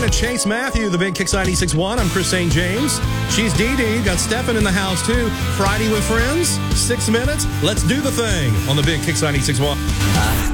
to Chase Matthew, the Big Kicks 96.1. I'm Chris St. James. She's Dee Dee. Got Stefan in the house, too. Friday with Friends, 6 minutes. Let's do the thing on the Big Kicks 96.1.